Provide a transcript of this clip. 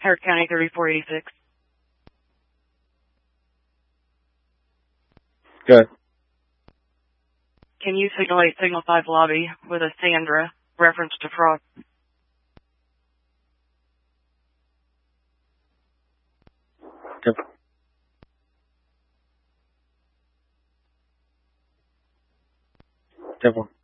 Howard County 3486. Good. Can you signal 8 Signal 5 lobby with a Sandra reference to fraud? Good. Good one.